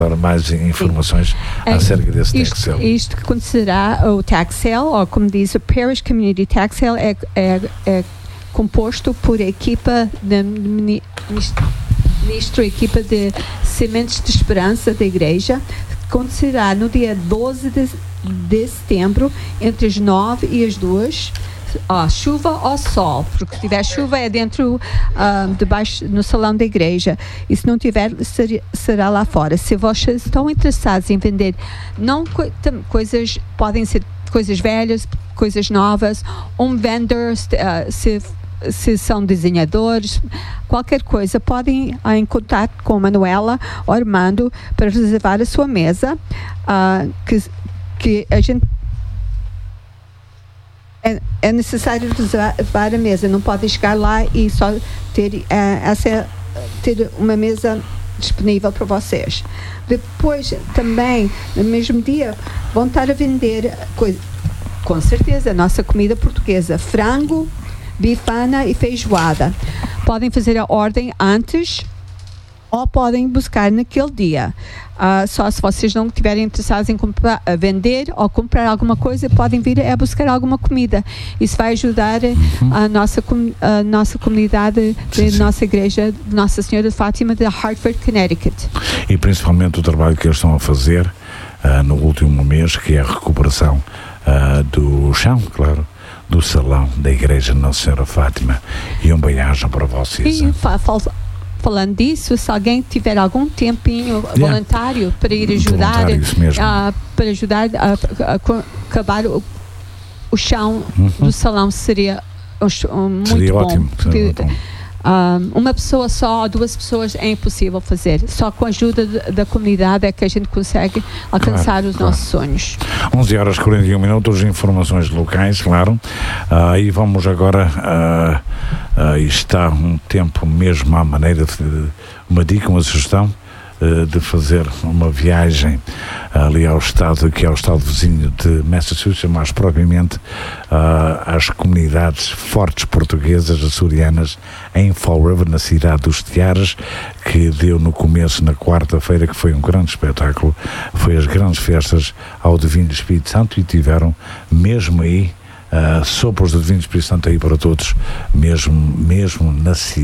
dar mais informações acerca desse tax sale. Isto que acontecerá, o tax sale, ou como diz o Parish Community Tax Sale, é composto por equipa de equipa de Sementes de Esperança da Igreja, que acontecerá no dia 12 de setembro, entre as 9 e as 2, chuva ou sol, porque se tiver chuva é dentro, debaixo, no salão da igreja, e se não tiver, será lá fora. Se vocês estão interessados em vender, não coisas, podem ser coisas velhas, coisas novas, vendor, se são desenhadores, qualquer coisa, podem em contato com a Manuela ou Armando para reservar a sua mesa, que a gente é necessário reservar a mesa, não podem chegar lá e só ter uma mesa disponível para vocês. Depois também, no mesmo dia, vão estar a vender com certeza a nossa comida portuguesa, frango, bifana e feijoada. Podem fazer a ordem antes ou podem buscar naquele dia. Só se vocês não estiverem interessados em vender ou comprar alguma coisa, podem vir a buscar alguma comida. Isso vai ajudar a nossa comunidade, nossa igreja, Nossa Senhora de Fátima de Hartford, Connecticut. E principalmente o trabalho que eles estão a fazer no último mês, que é a recuperação do chão, claro, do salão da igreja Nossa Senhora Fátima. E bem-aja para vocês. E falando disso, se alguém tiver algum tempinho voluntário para ir ajudar, para ajudar a acabar o chão do salão, seria muito bom. Ótimo. Porque, uma pessoa só ou 2 pessoas é impossível fazer. Só com a ajuda da comunidade é que a gente consegue alcançar os nossos sonhos. 11h41, informações locais, claro. E vamos agora, está um tempo mesmo à maneira de uma dica, uma sugestão de fazer uma viagem ali ao estado, que é o estado vizinho de Massachusetts, mais propriamente às comunidades fortes portuguesas, açorianas, em Fall River, na cidade dos Tiares, que deu no começo, na quarta-feira, que foi um grande espetáculo, foi as grandes festas ao Divino Espírito Santo, e tiveram mesmo aí sopros do Divino Espírito Santo aí para todos, mesmo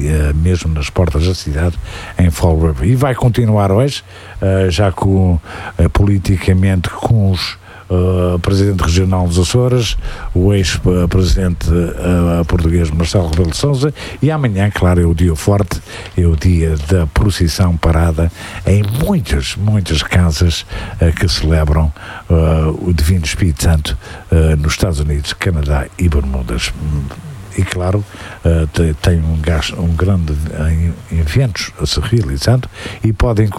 nas portas da cidade, em Fall River. E vai continuar hoje, já politicamente com os Presidente Regional dos Açores, o ex-presidente português Marcelo Rebelo de Sousa, e amanhã, claro, é o dia forte, é o dia da procissão parada em muitas casas que celebram o Divino Espírito Santo nos Estados Unidos, Canadá e Bermudas. E claro, tem um grande eventos a se realizando, e podem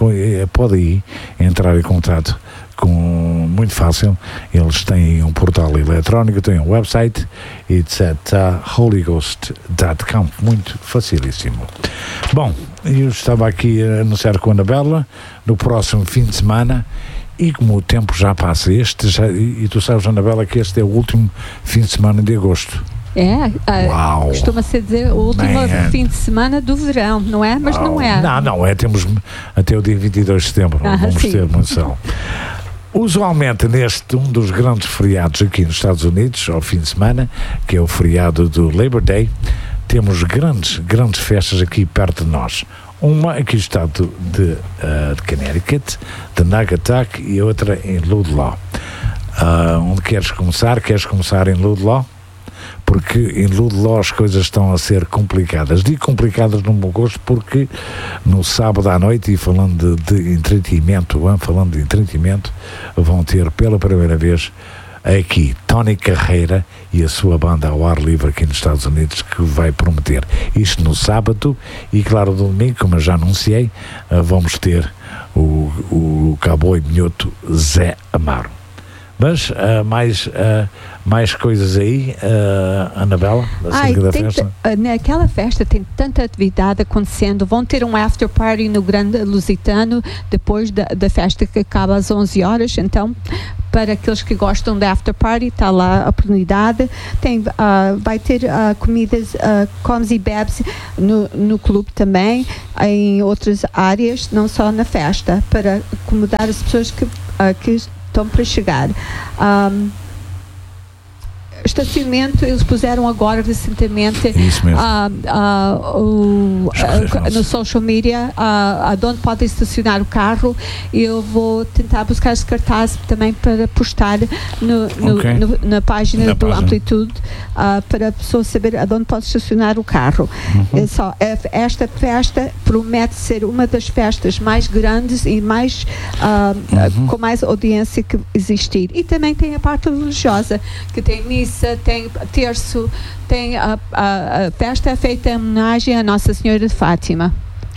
entrar em contato muito fácil. Eles têm um portal eletrónico, têm um website, etc. holyghost.com, muito facilíssimo. Bom, eu estava aqui a anunciar com a Anabela no próximo fim de semana, e como o tempo já passa, e tu sabes, Anabela, que este é o último fim de semana de agosto. Costuma-se dizer o último fim de semana do verão, não é? Mas não é. Não, temos até o dia 22 de setembro, vamos ter muito sol. Usualmente um dos grandes feriados aqui nos Estados Unidos, ao fim de semana, que é o feriado do Labor Day, temos grandes festas aqui perto de nós. Uma aqui no estado de Connecticut, de Naugatuck, e outra em Ludlow. Onde queres começar? Queres começar em Ludlow? Porque em Ludlow as coisas estão a ser complicadas. Digo complicadas no meu gosto porque no sábado à noite, e falando de entretenimento, vão ter pela primeira vez aqui Tony Carreira e a sua banda ao ar livre aqui nos Estados Unidos, que vai prometer isto no sábado. E claro, no domingo, como eu já anunciei, vamos ter o cowboy minhoto Zé Amaro. Mas mais coisas aí, Anabela, acerca da festa? Naquela festa tem tanta atividade acontecendo. Vão ter um after party no Grande Lusitano depois da festa, que acaba às 11 horas. Então, para aqueles que gostam da after party, está lá a oportunidade. Vai ter comidas, comes e bebes no clube também, em outras áreas, não só na festa, para acomodar as pessoas que estão para chegar. Estacionamento, eles puseram agora recentemente no social media de onde podem estacionar o carro. Eu vou tentar buscar esse cartaz também para postar na página do Amplitude, para a pessoa saber de onde pode estacionar o carro. Esta festa promete ser uma das festas mais grandes e mais com mais audiência que existir. E também tem a parte religiosa, que tem missa, tem terço, tem a festa feita em homenagem à Nossa Senhora de Fátima.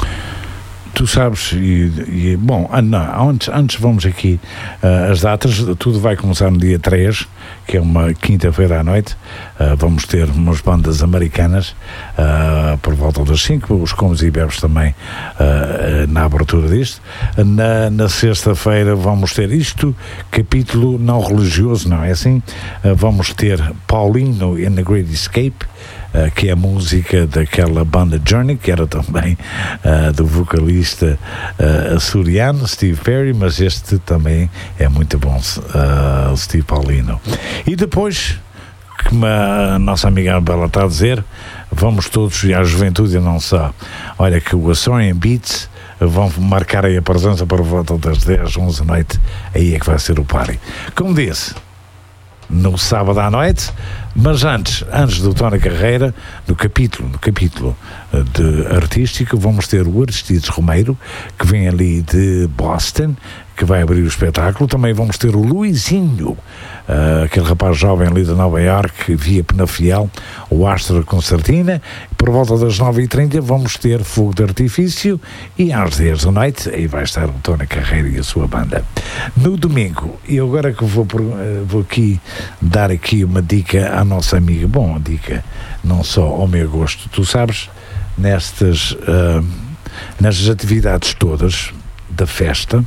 Tu sabes, bom, antes vamos aqui as datas. Tudo vai começar no dia 3, que é uma quinta-feira à noite. Vamos ter umas bandas americanas por volta das 5, os comes e bebes também na abertura disto. Na sexta-feira vamos ter isto, capítulo não religioso, não é assim? Vamos ter Paulino in the Great Escape, que é a música daquela banda Journey, que era também do vocalista açoriano Steve Perry, mas este também é muito bom, Steve Paulino. E depois, como a nossa amiga Bela está a dizer, vamos todos, e a juventude não só, olha que o Açorian Beats vão marcar aí a presença para volta das 10, 11 da noite, aí é que vai ser o party. Como disse, no sábado à noite, mas antes do Tony Carreira, no capítulo de artístico, vamos ter o Aristides Romeiro, que vem ali de Boston, que vai abrir o espetáculo. Também vamos ter o Luizinho, aquele rapaz jovem ali de Nova Iorque, via Penafiel, o Astra Concertina. Por volta das 9h30 vamos ter fogo de artifício, e às 10 da noite aí vai estar o Tony Carreira e a sua banda. No domingo, e agora que vou aqui dar aqui uma dica à nossa amiga, bom, a dica não só ao meu gosto, tu sabes, nestas atividades todas da festa,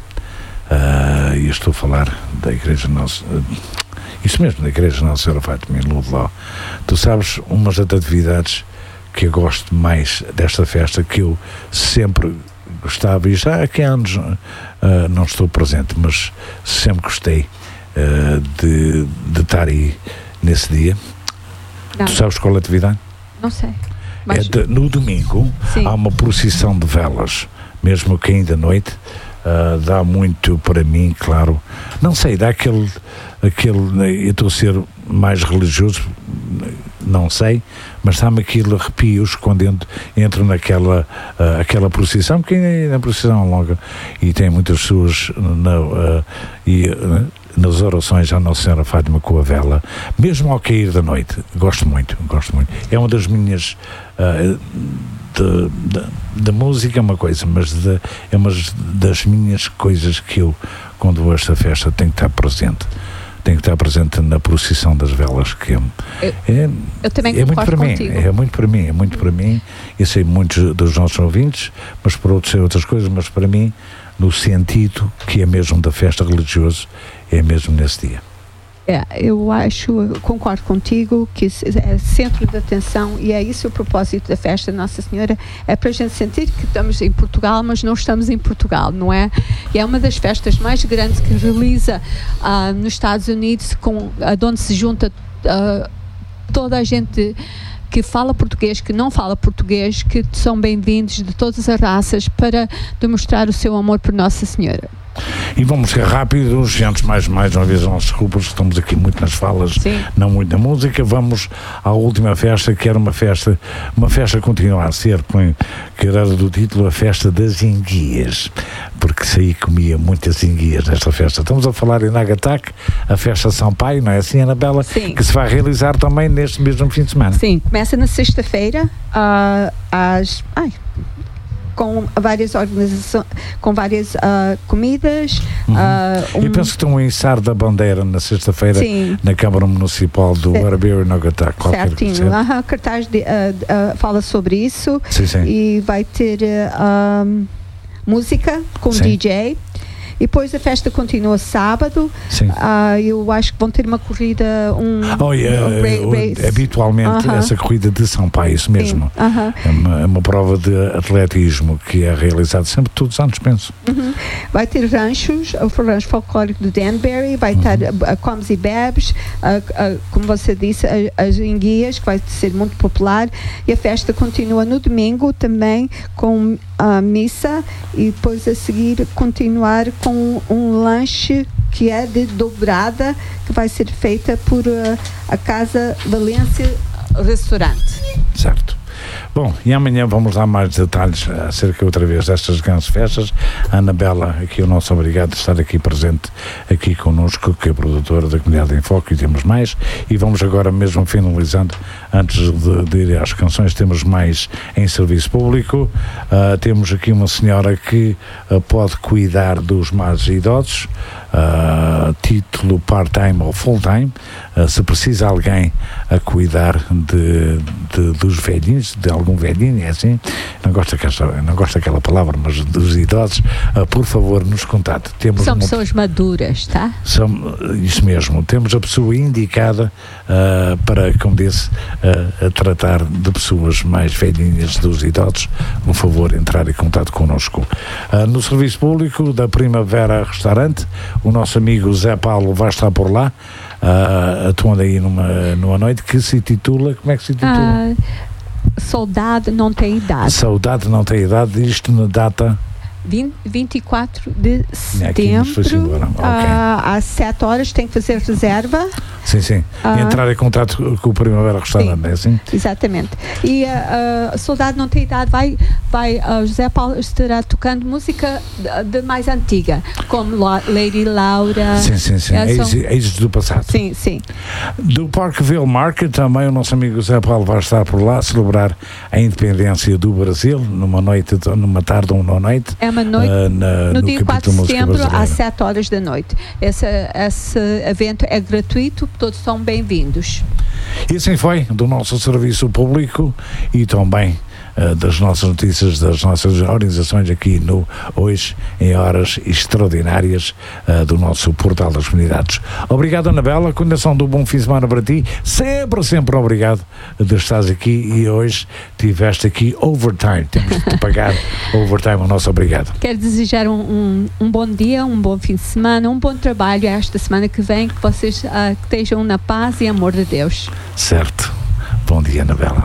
e estou a falar da Igreja Nossa, isso mesmo, da Igreja Nossa Senhora Fátima em Ludlow. Tu sabes, umas das atividades que eu gosto mais desta festa, que eu sempre gostava, e já há anos não estou presente, mas sempre gostei de estar aí nesse dia. Não. Tu sabes qual é a atividade? Não sei. Mas... no domingo, sim, há uma procissão de velas, mesmo que ainda à noite. Dá muito para mim, claro, não sei, dá aquele eu estou a ser mais religioso, não sei, mas dá-me aquilo arrepios quando entro naquela aquela procissão, porque na procissão longa e tem muitas pessoas nas orações à Nossa Senhora Fátima com a vela, mesmo ao cair da noite. Gosto muito, é uma das minhas da música é uma coisa, mas é uma das minhas coisas que eu, quando vou a esta festa, tenho que estar presente na procissão das velas, que eu também é muito para mim, contigo. é muito para mim. Eu sei muitos dos nossos ouvintes, mas por outros sei outras coisas, mas para mim, no sentido que é mesmo da festa religiosa, é mesmo nesse dia. Eu concordo contigo que é centro de atenção, e é isso o propósito da festa de Nossa Senhora, é para a gente sentir que estamos em Portugal, mas não estamos em Portugal, não é? E é uma das festas mais grandes que realiza nos Estados Unidos, onde se junta toda a gente que fala português, que não fala português, que são bem-vindos de todas as raças, para demonstrar o seu amor por Nossa Senhora. E vamos ser rápidos, antes mais uma vez as nossas desculpas, estamos aqui muito nas falas, sim, não muito na música. Vamos à última festa, que era uma festa continua a ser, que era do título, a festa das enguias, porque saí comia muitas enguias nesta festa. Estamos a falar em Nagataki, a festa São Pai, não é assim, Anabela? Sim. Que se vai realizar também neste mesmo fim de semana. Sim, começa na sexta-feira, com várias organizações, com várias comidas. E penso que estão a içar da bandeira na sexta-feira na Câmara Municipal do Arbeiro e Nogatá. Certinho. Cartaz fala sobre isso. Sim. E vai ter música com DJ. E depois a festa continua sábado. Eu acho que vão ter uma corrida, habitualmente essa corrida de São Paulo, isso mesmo. É uma prova de atletismo que é realizada sempre todos os anos, penso. Vai ter ranchos, o rancho folclórico de Danbury, vai ter comes e bebes, como você disse, as enguias, que vai ser muito popular, e a festa continua no domingo também com a missa, e depois a seguir continuar com um lanche que é de dobrada, que vai ser feita por a Casa Valência Restaurante. Certo. Bom, e amanhã vamos dar mais detalhes acerca outra vez destas grandes festas. A Anabela, aqui o nosso obrigado de estar aqui presente, aqui connosco, que é produtora da Comunidade em Foco, e temos mais. E vamos agora mesmo finalizando, antes de ir às canções, temos mais em serviço público. Temos aqui uma senhora que pode cuidar dos mais idosos, título part-time ou full-time. Se precisa alguém a cuidar dos velhinhos, de algum velhinho, é assim, não gosto daquela palavra, mas dos idosos, por favor, nos contate. São pessoas maduras, tá? Isso mesmo, temos a pessoa indicada para, como disse, a tratar de pessoas mais velhinhas, dos idosos. Por favor, entrar em contato connosco. No serviço público da Primavera Restaurante, o nosso amigo Zé Paulo vai estar por lá, atuando aí numa noite que se titula, como é que se titula? Saudade Não Tem Idade. Saudade Não Tem Idade, isto na data 24 de setembro, às 7 horas. Tem que fazer reserva. Sim. Entrar em contato com o Primavera Restaurante, é assim? Exatamente. E a Saudade Não Tem Idade José Paulo estará tocando música de mais antiga, como Lady Laura. Sim. Ex do passado. Sim. Do Parkville Market, também o nosso amigo José Paulo vai estar por lá a celebrar a independência do Brasil, numa tarde ou numa noite. É uma noite, no dia 4 de setembro, às 7 horas da noite. Esse evento é gratuito, todos são bem-vindos. E assim foi do nosso serviço público e também das nossas notícias, das nossas organizações aqui hoje, em horas extraordinárias do nosso Portal das Comunidades. Obrigado, Anabela, continuação do bom fim de semana para ti, sempre obrigado de estares aqui, e hoje tiveste aqui overtime, temos de pagar overtime, o nosso obrigado. Quero desejar um bom dia, um bom fim de semana, um bom trabalho esta semana que vem, que vocês estejam na paz e amor de Deus. Certo. Bom dia, Anabela.